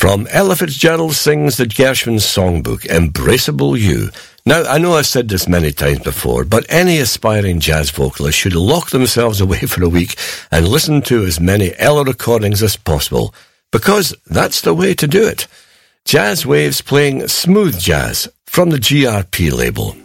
From Ella Fitzgerald sings the Gershwin songbook, Embraceable You. Now, I know I've said this many times before, but any aspiring jazz vocalist should lock themselves away for a week and listen to as many Ella recordings as possible, because that's the way to do it. Jazz Waves playing smooth jazz from the GRP label.